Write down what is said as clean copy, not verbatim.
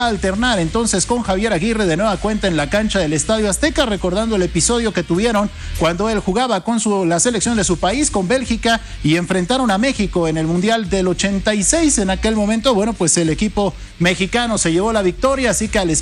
alternar entonces con Javier Aguirre de nueva cuenta en la cancha del Estadio Azteca, recordando el episodio que tuvieron cuando él jugaba con la selección de su país, con Bélgica, y enfrentaron a México en el Mundial del 86. En aquel momento, bueno, pues el equipo mexicano se llevó la victoria, así que al